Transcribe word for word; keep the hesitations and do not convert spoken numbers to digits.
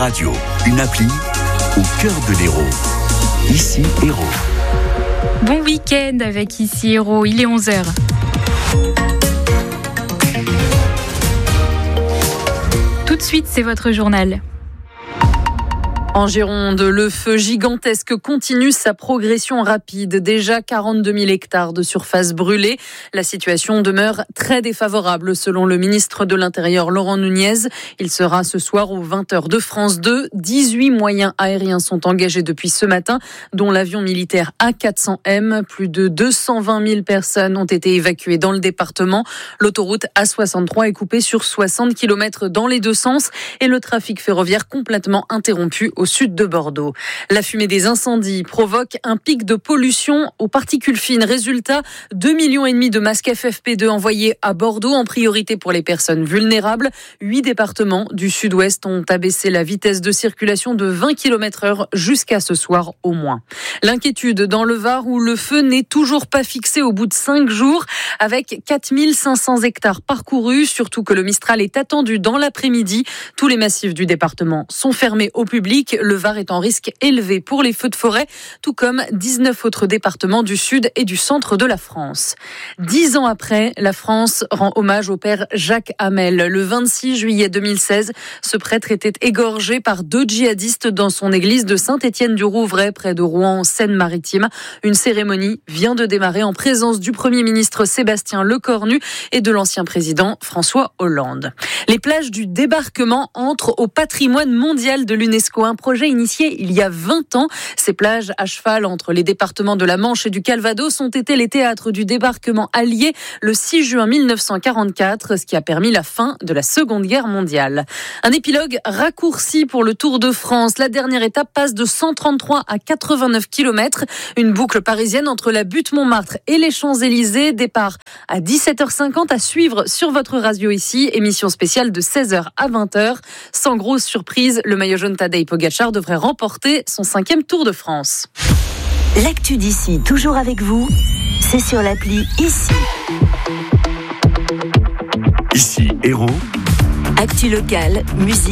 Radio, une appli au cœur de l'Hérault. Ici, Hérault. Bon week-end avec Ici Hérault, il est onze heures. Tout de suite, c'est votre journal. En Gironde, le feu gigantesque continue sa progression rapide. Déjà quarante-deux mille hectares de surface brûlée. La situation demeure très défavorable selon le ministre de l'Intérieur Laurent Nunez. Il sera ce soir aux vingt heures de France deux. dix-huit moyens aériens sont engagés depuis ce matin, dont l'avion militaire A quatre cents M. Plus de deux cent vingt mille personnes ont été évacuées dans le département. L'autoroute A soixante-trois est coupée sur soixante kilomètres dans les deux sens et le trafic ferroviaire complètement interrompu au sud de Bordeaux. La fumée des incendies provoque un pic de pollution aux particules fines. Résultat, deux virgule cinq millions de masques F F P deux envoyés à Bordeaux en priorité pour les personnes vulnérables. Huit départements du sud-ouest ont abaissé la vitesse de circulation de vingt kilomètres heure jusqu'à ce soir au moins. L'inquiétude dans le Var où le feu n'est toujours pas fixé au bout de cinq jours avec quatre mille cinq cents hectares parcourus, surtout que le Mistral est attendu dans l'après-midi. Tous les massifs du département sont fermés au public. Le Var est en risque élevé pour les feux de forêt, tout comme dix-neuf autres départements du sud et du centre de la France. Dix ans après, la France rend hommage au père Jacques Hamel. Le vingt-six juillet deux mille seize, ce prêtre était égorgé par deux djihadistes dans son église de Saint-Étienne-du-Rouvray, près de Rouen, en Seine-Maritime. Une cérémonie vient de démarrer en présence du Premier ministre Sébastien Lecornu et de l'ancien président François Hollande. Les plages du débarquement entrent au patrimoine mondial de l'UNESCO. Un projet initié il y a vingt ans. Ces plages à cheval entre les départements de la Manche et du Calvados ont été les théâtres du débarquement allié le six juin mille neuf cent quarante-quatre, ce qui a permis la fin de la Seconde Guerre mondiale. Un épilogue raccourci pour le Tour de France. La dernière étape passe de cent trente-trois à quatre-vingt-neuf kilomètres. Une boucle parisienne entre la butte Montmartre et les Champs-Élysées. Départ à dix-sept heures cinquante à suivre sur votre radio ici. Émission spéciale de seize heures à vingt heures. Sans grosse surprise, le maillot jaune Tadej Pogacar devrait remporter son cinquième Tour de France. L'actu d'ici, toujours avec vous, c'est sur l'appli Ici. Ici, Hérault. Actu locale, musique.